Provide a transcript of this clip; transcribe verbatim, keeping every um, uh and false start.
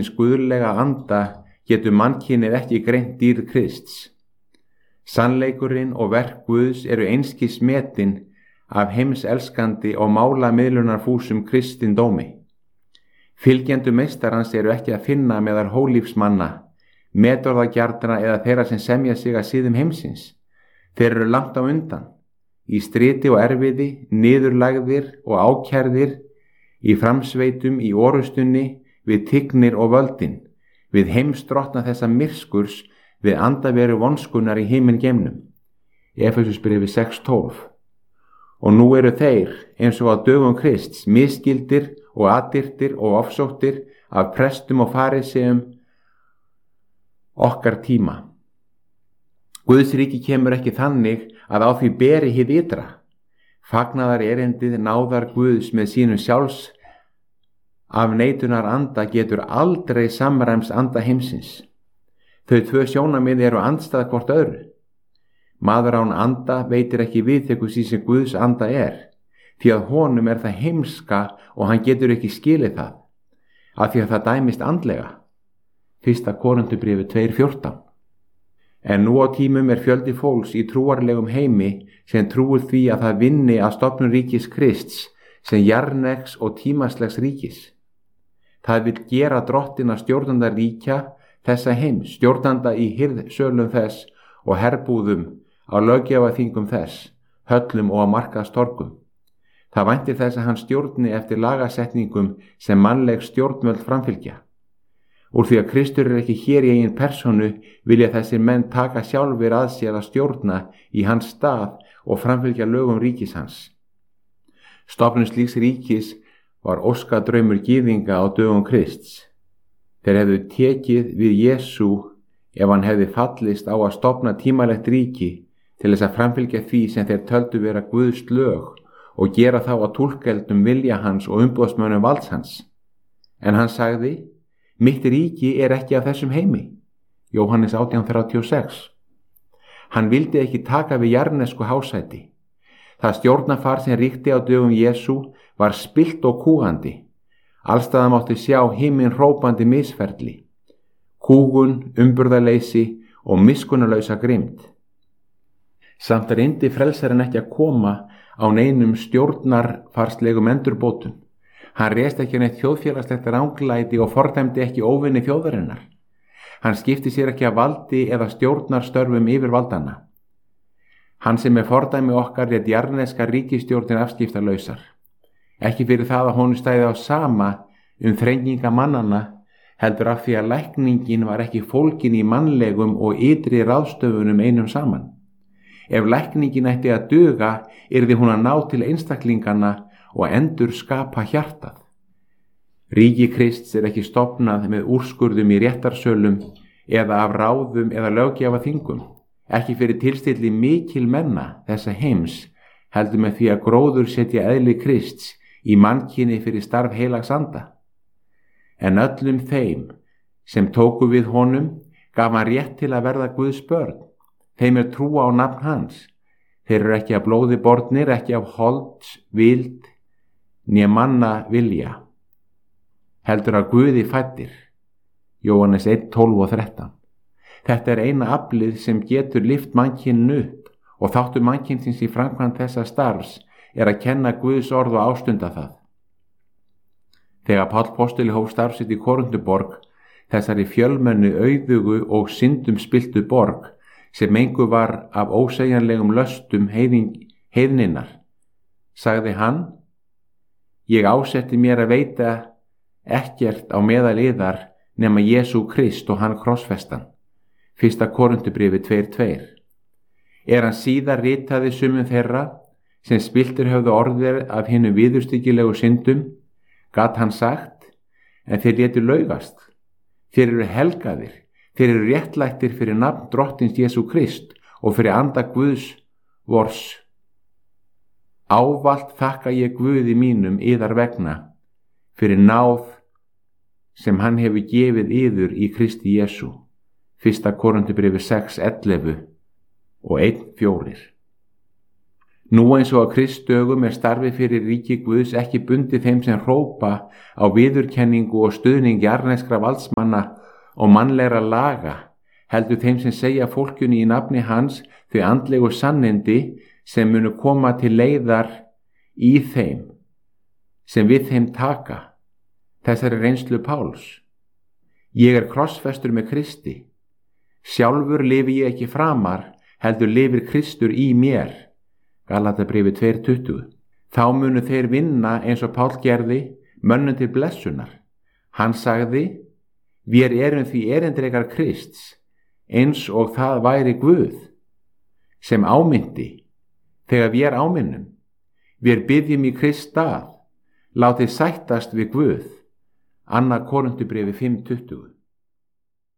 hins guðlega anda getur mannkynið ekki greint dýrð Krists. Sannleikurinn og verk Guðs eru einskis metin af heimselskandi og málamiðlunarfúsum kristindómi. Fylgjendur meistarans eru ekki að finna meðal hólífsmanna, metorðagjarna eða þeirra sem semja sig að siðum heimsins. Þeir eru langt á undan, í striti og erfiði, niðurlagðir og ákærðir, í framsveitum, í orustunni, við tignir og völdin, við heimsdrottna þessa myrskurs, við andaveru vonskunar í himingeimnum. Efesusbréfi sex tólf. Og nú eru þeir, eins og á dögum Krists, misskildir og addyrtir og ofsóttir af prestum og fariseum okkar tíma. Guðs ríki kemur ekki þannig að á því beri hið ytra. Fagnaðar erindið náðar Guðs með sínum sjálfs af neitunar anda getur aldrei samræms anda heimsins. Þau tvö sjónamið eru andstæð hvort öðru. Maður án anda veitir ekki viðtekur því sem Guðs anda er, því að honum er það heimska og hann getur ekki skilið það, af því að það dæmist andlega. Fyrsta Korinthubréfi tvö fjórtán. En nú á tímum er fjöldi fólks í trúarlegum heimi sem trúir því að það vinni að stofnun ríkis Krists sem jarðnegs og tímaslegs ríkis. Það vil gera drottina stjórnanda ríkja þessa heims, stjórnanda í hirðsölum þess og herbúðum á löggjafarþingum þess, höllum og á markaðstorgum. Það væntir þess að hann stjórni eftir lagasetningum sem mannleg stjórnvöld framfylgja. Úr því að Kristur er ekki hér í eigin persónu vilja þessir menn taka sjálfur að sér að stjórna í hans stað og framfylgja lögum ríkis hans. Stofnun slíks ríkis var óskadraumur gyðinga á dögum Krists. Þeir hefðu tekið við Jesú ef hann hefði fallist á að stofna tímalegt ríki til þess að framfylgja því sem þeir töldu vera Guðs lög og gera þá að túlkeldum vilja hans og umboðsmönnum valds hans. En hann sagði: Mitt ríki er ekki af þessum heimi. Jóhannes átján þrjátíu og sex. Hann vildi ekki taka við jarðnesku hásæti. Það stjórnarfar sem ríkti á dögum Jesú var spillt og kúgandi. Allstaðar mátti sjá himinn hrópandi misferli, kúgun, umburðarleysi og miskunnarlausa grimmd. Samt reyndi frelsarinn ekki að koma á neinum stjórnarfarslegum endurbótum. Hann réðst ekki neitt þjóðfélagslegt ranglæti og fordæmdi ekki óvinni þjóðarinnar. Hann skipti sér ekki af valdi eða stjórnarstörfum yfir valdana. Hann sem er fordæmi okkar lét jarðneska ríkisstjórnin afskiptalausar. Ekki fyrir það að honum stæði á sama um þrenginga mannana, heldur af því að lækningin var ekki fólkin í mannlegum og ytri ráðstöfunum einum saman. Ef lækningin ætti að duga, yrði hún að ná til einstaklingana og endur skapa hjartað. Ríki Krists er ekki stofnað með úrskurðum í réttarsölum eða af ráðum eða löggjafarþingum, ekki fyrir tilstilli mikil menna þessa heims, heldur með því að gróður setja eðli Krists í mannkyni fyrir starf heilags anda. En öllum þeim sem tóku við honum gaf hann rétt til að verða Guðs börn. Þeim er trúa á nafn hans. Þeir eru ekki af blóði bornir, ekki af holds, vild, né manna vilja, heldur að Guði fæddir. Jóhannes eitt tólf og þrettán. Þetta er eina aflið sem getur lyft mannkyninu upp og þáttur mannkynsins í framkvæmd þessa starfs er að kenna Guðs orð og ástunda það. Þegar Páll postuli hóf starf sitt í Korinthuborg, þessari fjölmennu auðugu og syndum spiltu borg, sem engu var af ósegjanlegum löstum heiðninnar, sagði hann: Ég ásetti mér að veita ekkert á meðal yðar nema Jesú Krist og hann krossfestan. Fyrsta Korinthubréfi tvö tvö. Er hann síðar ritaði sumum þeirra sem spiltir höfðu orðir af hinum viðurstyggilegu syndum, gat hann sagt: En þeir létu laugast. Þeir eru helgaðir, þeir eru réttlættir fyrir nafn drottins Jesú Krist og fyrir anda Guðs vors. Ávallt þakka ég Guði mínum yðar vegna fyrir náð sem hann hefur gefið yður í Kristi Jesú. Fyrsta Korinthubréfi sex ellefu og eitt fjórir. Nú eins og á Kristdögum er starfi fyrir ríki Guðs ekki bundið þeim sem hrópa á viðurkenningu og stuðning jarðneskra valdsmanna og mannlegra laga, heldur þeim sem segja fólkinu í nafni hans þau andlegu sannindi sem munu koma til leiðar í þeim, sem við þeim taka. Þessari reynslu Páls. Ég er krossfestur með Kristi. Sjálfur lifi ég ekki framar, heldur lifir Kristur í mér. Galatabréfi tvö tuttugu. Þá munu þeir vinna eins og Páll gerði, mönnum til blessunar. Hann sagði, vér erum því erindrekar Krists, eins og það væri Guð, sem ámyndi, þegar vér áminnum. Vér biðjum í Krist stað, látið sættast við Guð. Annað Korinthubréfi fimm tuttugu.